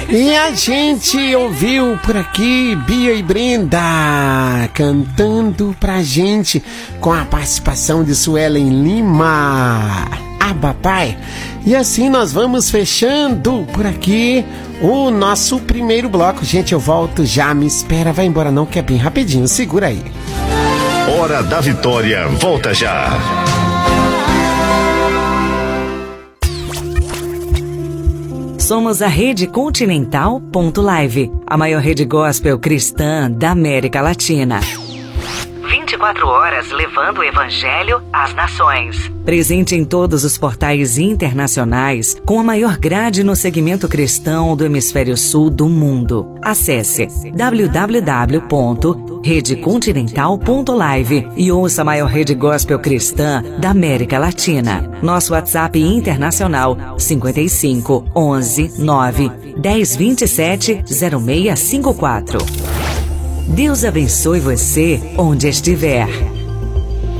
E a gente ouviu por aqui Bia e Brenda cantando pra gente com a participação de Suelen Lima. Ah, papai. E assim nós vamos fechando por aqui o nosso primeiro bloco. Gente, eu volto já, me espera, vai embora não, que é bem rapidinho, segura aí. Hora da Vitória, volta já. Somos a Rede Continental.live, a maior rede gospel cristã da América Latina. 24 horas levando o Evangelho às nações. Presente em todos os portais internacionais, com a maior grade no segmento cristão do hemisfério sul do mundo. Acesse www.redecontinental.live e ouça a maior rede gospel cristã da América Latina. Nosso WhatsApp internacional 55 11 9 10 27 0654. Deus abençoe você onde estiver.